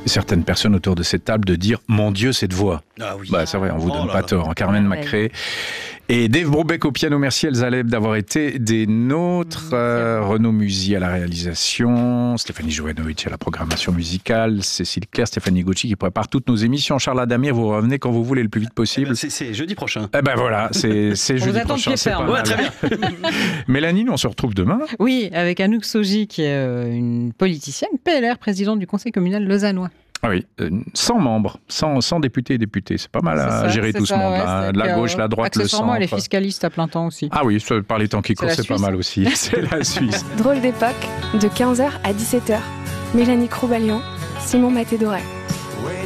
certaines personnes autour de cette table de dire « Mon Dieu, cette voix ». Ah oui. Bah, c'est vrai, on vous donne pas tort. Carmen Macré et Dave Brubeck au piano. Merci Elsa Leb d'avoir été des nôtres. Renaud Musy à la réalisation, Stéphanie Jouvanovic à la programmation musicale, Cécile Claire, Stéphanie Gauchy qui prépare toutes nos émissions. Charles Adamir, vous revenez quand vous voulez le plus vite possible. C'est jeudi prochain. Eh ben voilà, c'est jeudi prochain. C'est pas mal. Très bien. Mélanie, on se retrouve demain. Oui, avec Anouk Soji qui est une politicienne, PLR, présidente du conseil communal lausannois. Ah oui, 100 membres, 100 députés et députées. C'est pas mal à gérer tout ce monde-là. Ouais, de la gauche, la droite, le centre. Accessoirement, elle est fiscaliste à plein temps aussi. Ah oui, par les temps qui courent, c'est pas mal hein. aussi. C'est la Suisse. Drôle d'époque, de 15h à 17h. Mélanie Croubalion, Simon Maté-Doré.